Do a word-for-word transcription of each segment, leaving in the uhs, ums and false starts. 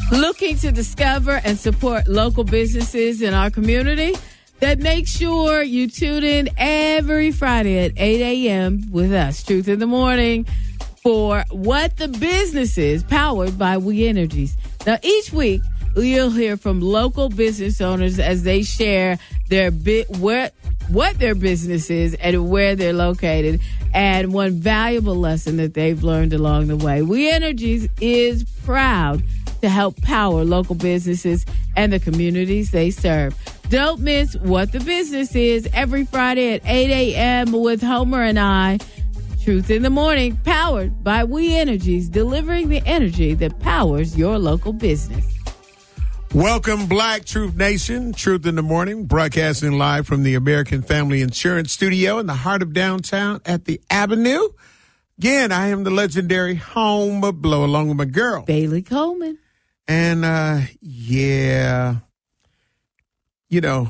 Looking to discover and support local businesses in our community? Then make sure you tune in every Friday at eight a.m. with us, Truth in the Morning, for What the Business Is, powered by We Energies. Now, each week, you'll hear from local business owners as they share their bit what what their business is and where they're located, and one valuable lesson that they've learned along the way. We Energies is proud to help power local businesses and the communities they serve. Don't miss What the Business Is every Friday at eight a.m. with Homer and I. Truth in the Morning, powered by We Energies, delivering the energy that powers your local business. Welcome, Black Truth Nation. Truth in the Morning, broadcasting live from the American Family Insurance Studio in the heart of downtown at the Avenue. Again, I am the legendary Homer Blow, along with my girl, Bailey Coleman. And, uh, yeah, you know,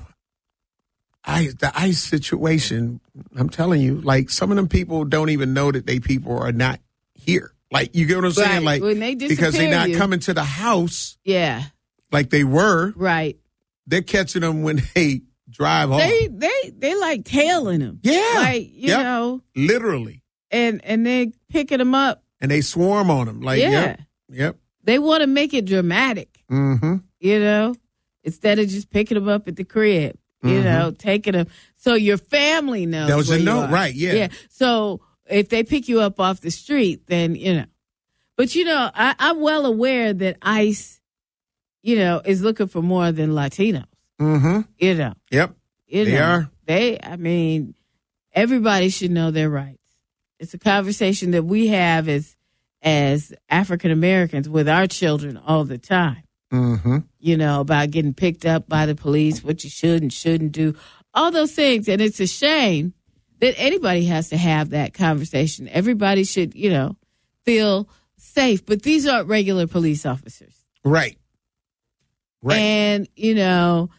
I, the ICE situation, I'm telling you, like, some of them people don't even know that they people are not here. Like, you get what I'm saying? Right. Like, when they because they're not you. coming to the house. Yeah. Like they were. Right. They're catching them when they drive home. They, they, they like tailing them. Yeah. Like, you yep. know. Literally. And, and they picking them up. And they swarm on them. Like, yeah. yep. Yep. They want to make it dramatic, mm-hmm. you know, instead of just picking them up at the crib, you mm-hmm. know, taking them. So your family knows. That was a note, are. right? Yeah. Yeah. So if they pick you up off the street, then, you know. But, you know, I, I'm well aware that ICE, you know, is looking for more than Latinos. Mm-hmm. You know. Yep. You they know, are. They, I mean, everybody should know their rights. It's a conversation that we have as as African Americans with our children all the time, mm-hmm. you know, about getting picked up by the police, what you should and shouldn't do, all those things. And it's a shame that anybody has to have that conversation. Everybody should, you know, feel safe. But these aren't regular police officers. Right. Right. And, you know,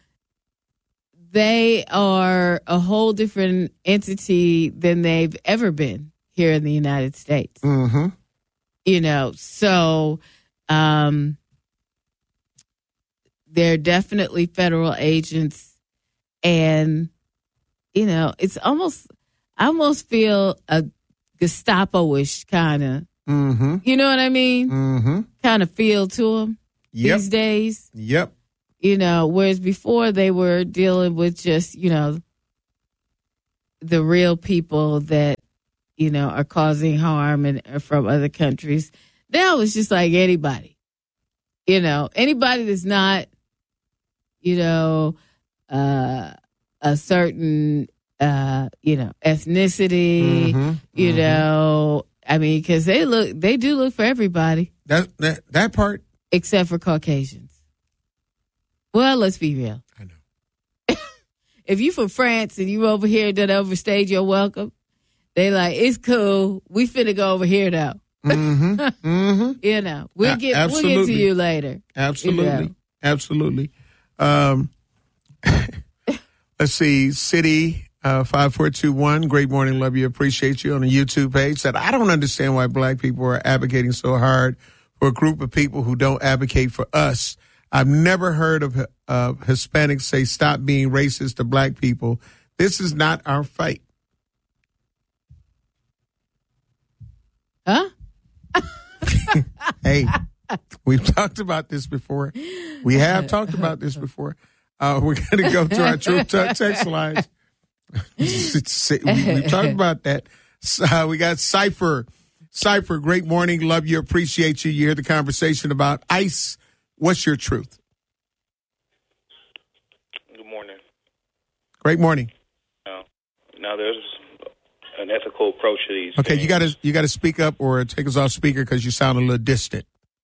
they are a whole different entity than they've ever been here in the United States. Mm-hmm. You know, so um, they're definitely federal agents. And, you know, it's almost, I almost feel a Gestapo-ish kind of, mm-hmm. you know what I mean? Mm-hmm. Kind of feel to them yep. these days. Yep. You know, whereas before they were dealing with just, you know, the real people that, you know, are causing harm and are from other countries. Now it's just like anybody, you know, anybody that's not, you know, uh, a certain, uh, you know, ethnicity, mm-hmm. you mm-hmm. know, I mean, because they look, they do look for everybody. That, that, that part. Except for Caucasians. Well, let's be real. I know. If you from France and you over here that overstayed your welcome, they like, it's cool. We finna go over here though. Mm-hmm. Mm-hmm. You know, we'll get Absolutely. we'll get to you later. Absolutely. You know. Absolutely. Um, let's see. City uh, five four two one. Great morning. Love you. Appreciate you on the YouTube page. Said, I don't understand why black people are advocating so hard for a group of people who don't advocate for us. I've never heard of uh, Hispanics say stop being racist to black people. This is not our fight. Huh? Hey, we've talked about this before. We have talked about this before. Uh, we're going to go to our Truth Talk text lines. we, we've talked about that. Uh, we got Cypher. Cypher, great morning. Love you. Appreciate you. You hear the conversation about ICE. What's your truth? Good morning. Great morning. Now, now there's an ethical approach to these. Okay, things. you got to you got to speak up or take us off speaker because you sound a little distant.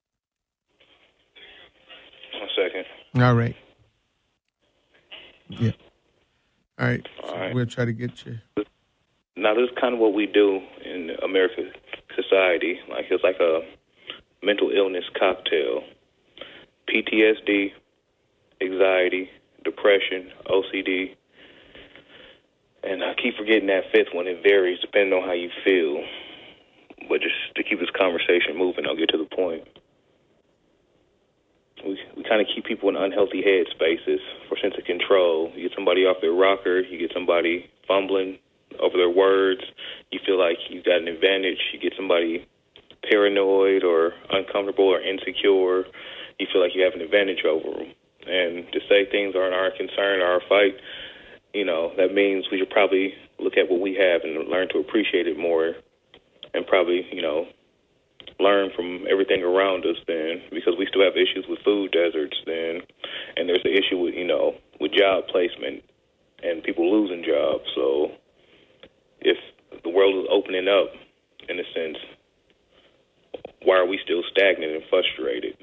One second. All right. Yeah. All right. All so right. We'll try to get you. Now, this is kind of what we do in American society. Like it's like a mental illness cocktail. P T S D, anxiety, depression, O C D. And I keep forgetting that fifth one. It varies depending on how you feel. But just to keep this conversation moving, I'll get to the point. We we kind of keep people in unhealthy head spaces for sense of control. You get somebody off their rocker, you get somebody fumbling over their words, you feel like you've got an advantage. You get somebody paranoid or uncomfortable or insecure, you feel like you have an advantage over them. And to say things aren't our concern or our fight, you know, that means we should probably look at what we have and learn to appreciate it more, and probably, you know, learn from everything around us then, because we still have issues with food deserts then, and there's an issue with, you know, with job placement and people losing jobs. So if the world is opening up, in a sense, why are we still stagnant and frustrated?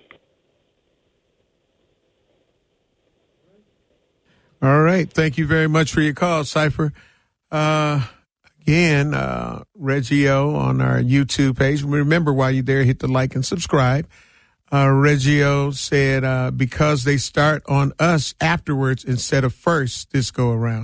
All right. Thank you very much for your call, Cypher. Uh, again, uh, Reggio on our YouTube page. Remember, while you're there, hit the like and subscribe. Uh, Reggio said, uh, because they start on us afterwards instead of first this go around.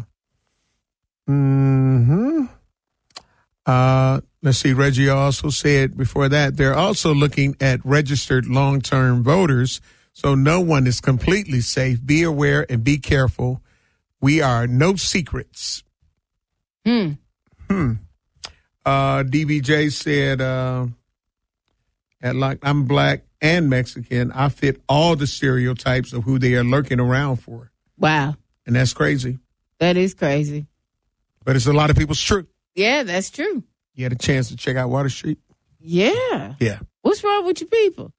Mm-hmm. Uh, let's see. Reggio also said before that, they're also looking at registered long-term voters. So no one is completely safe. Be aware and be careful. We are no secrets. Hmm. Hmm. Uh, D B J said, uh, at like, I'm black and Mexican. I fit all the stereotypes of who they are lurking around for. Wow. And that's crazy. That is crazy. But it's a lot of people's truth. Yeah, that's true. You had a chance to check out Water Street? Yeah. Yeah. What's wrong with you people?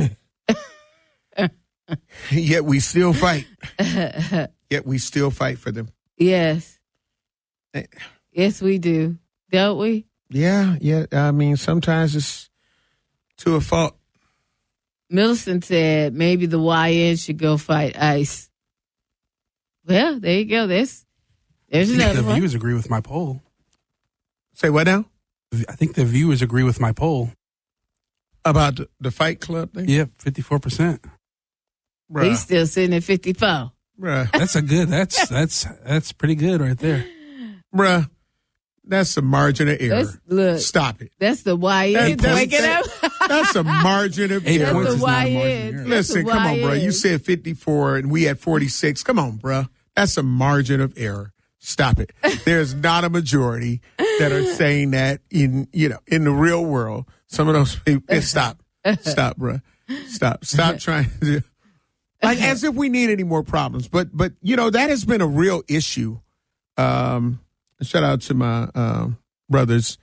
Yet we still fight. Yet we still fight for them. Yes. Yes, we do. Don't we? Yeah, yeah. I mean, sometimes it's to a fault. Millicent said maybe the Y N should go fight ICE. Well, there you go. There's, there's I think another the one. viewers agree with my poll. Say what now? I think the viewers agree with my poll. About the, the Fight Club thing? Yep, fifty-four percent. Bruh. He's still sitting at fifty-four. Bruh. That's a good. That's that's that's pretty good right there. Bruh. That's a margin of error. That's, look, Stop it. that's the Y N That- that's- waking up. That's a margin of Eight error. points That's is the not a Y margin of N. error. Listen, That's come the on, bro. Y N. You said fifty-four and we had forty-six. Come on, bro. That's a margin of error. Stop it. There's not a majority that are saying that in, you know, in the real world. Some of those people, stop. Stop, bro. Stop. Stop trying to, like, as if we need any more problems. But, but, you know, that has been a real issue. Um, shout out to my, um, brothers